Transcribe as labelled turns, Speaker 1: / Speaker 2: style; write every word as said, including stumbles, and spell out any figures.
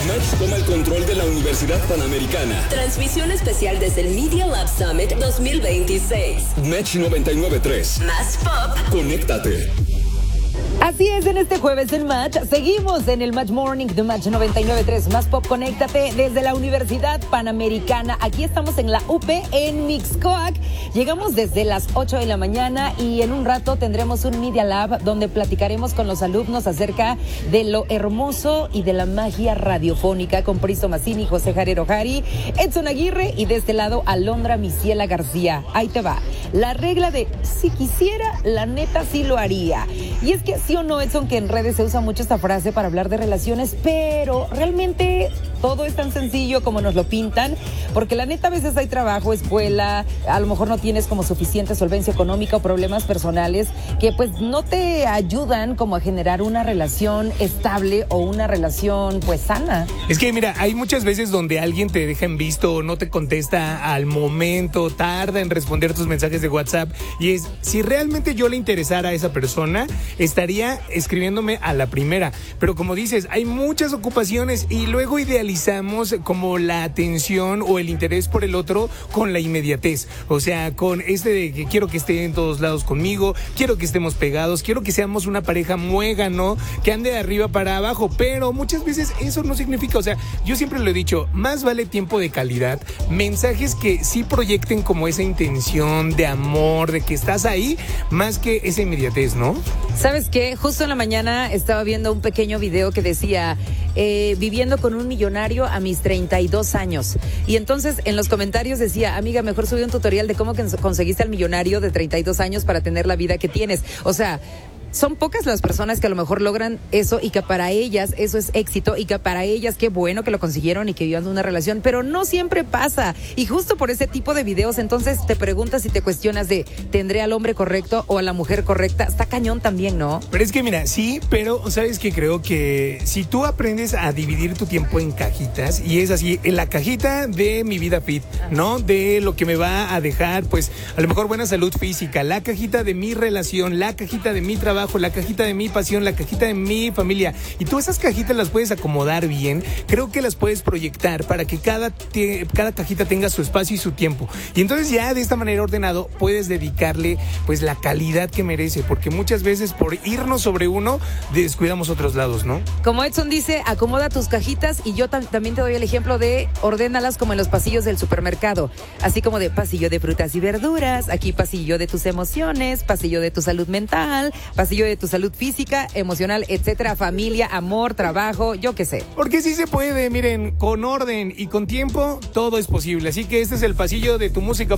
Speaker 1: Match toma el control de la Universidad Panamericana.
Speaker 2: Transmisión especial desde el Media Lab Summit dos mil veintiséis.
Speaker 1: Match noventa y nueve punto tres.
Speaker 2: Más pop.
Speaker 1: Conéctate.
Speaker 3: Así es, en este jueves en Match, seguimos en el Match Morning de Match noventa y nueve punto tres. Más pop, conéctate desde la Universidad Panamericana. Aquí estamos en la U P, en Mixcoac. Llegamos desde las ocho de la mañana y en un rato tendremos un Media Lab donde platicaremos con los alumnos acerca de lo hermoso y de la magia radiofónica con Pristo Massini, José Jarero Jari, Edson Aguirre y de este lado Alondra Misiela García. Ahí te va. La regla de si quisiera, la neta sí lo haría. Y es que sí o no, Edson, que en redes se usa mucho esta frase para hablar de relaciones, pero realmente todo es tan sencillo como nos lo pintan, porque la neta a veces hay trabajo, escuela, a lo mejor no tienes como suficiente solvencia económica o problemas personales que pues no te ayudan como a generar una relación estable o una relación pues sana.
Speaker 4: Es que mira, hay muchas veces donde alguien te deja en visto o no te contesta al momento, tarda en responder tus mensajes de WhatsApp y es, si realmente yo le interesara a esa persona, estaría escribiéndome a la primera, pero como dices, hay muchas ocupaciones y luego idealizamos como la atención o el interés por el otro con la inmediatez, o sea, con este de que quiero que esté en todos lados conmigo, quiero que estemos pegados, quiero que seamos una pareja muégano, que ande de arriba para abajo, pero muchas veces eso no significa, o sea, yo siempre lo he dicho, más vale tiempo de calidad, mensajes que sí proyecten como esa intención de amor, de que estás ahí, más que esa inmediatez, ¿no?
Speaker 3: ¿Sabes qué? Justo en la mañana estaba viendo un pequeño video que decía, eh, viviendo con un millonario a mis treinta y dos años. Y entonces en los comentarios decía, amiga, mejor subí un tutorial de cómo conseguiste al millonario de treinta y dos años para tener la vida que tienes. O sea, son pocas las personas que a lo mejor logran eso y que para ellas eso es éxito y que para ellas qué bueno que lo consiguieron y que vivan una relación, pero no siempre pasa. Y justo por ese tipo de videos entonces te preguntas y te cuestionas de ¿tendré al hombre correcto o a la mujer correcta? Está cañón también, ¿no?
Speaker 4: Pero es que mira, sí, pero sabes que creo que si tú aprendes a dividir tu tiempo en cajitas y es así, en la cajita de mi vida fit, ¿no? De lo que me va a dejar pues a lo mejor buena salud física, la cajita de mi relación, la cajita de mi trabajo, la cajita de mi pasión, la cajita de mi familia, y tú esas cajitas las puedes acomodar bien, creo que las puedes proyectar para que cada, te, cada cajita tenga su espacio y su tiempo, y entonces ya de esta manera ordenado puedes dedicarle pues la calidad que merece, porque muchas veces por irnos sobre uno descuidamos otros lados, ¿no?
Speaker 3: Como Edson dice, acomoda tus cajitas y yo tam- también te doy el ejemplo de ordénalas como en los pasillos del supermercado, así como de pasillo de frutas y verduras, aquí pasillo de tus emociones, pasillo de tu salud mental, pasillo de tu salud física, emocional, etcétera, familia, amor, trabajo, yo qué sé.
Speaker 4: Porque sí se puede, miren, con orden y con tiempo todo es posible, así que este es el pasillo de tu música